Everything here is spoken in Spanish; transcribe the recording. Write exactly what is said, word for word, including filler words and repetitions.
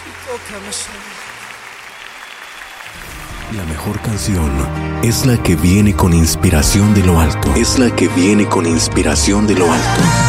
Tócame, Señor. La mejor canción es la que viene con inspiración de lo alto. Es la que viene con inspiración de lo alto.